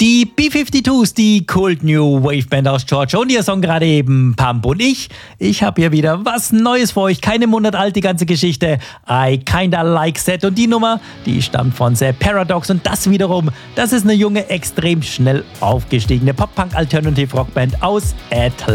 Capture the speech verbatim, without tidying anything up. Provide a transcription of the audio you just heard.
Die B zweiundfünfzig, die Kult New Wave Band aus Georgia und ihr Song gerade eben Pump und ich. Ich habe hier wieder was Neues für euch, keine Monat alt, die ganze Geschichte. I Kinda Like That und die Nummer, die stammt von The Paradox und das wiederum, das ist eine junge, extrem schnell aufgestiegene Pop-Punk-Alternative-Rockband aus Atlanta.